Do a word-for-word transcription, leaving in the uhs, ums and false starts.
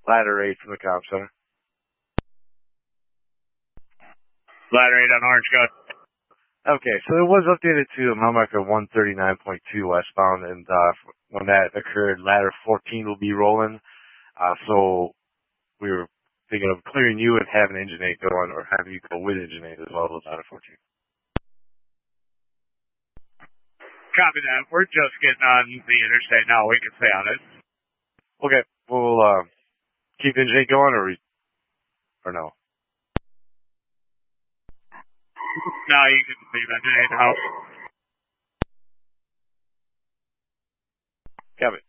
Ladder eight from the comp center. Ladder eight on Orange, go. Okay, so it was updated to mile marker one thirty-nine point two westbound, and uh, when that occurred, ladder fourteen will be rolling. Uh, so we were thinking of clearing you and having engine eight going, or having you go with engine eight as well as ladder fourteen. Copy that. We're just getting on the interstate now. We can stay on it. Okay, we'll uh, keep engine eight going, or we, or no? No, you can leave engine eight out. Copy.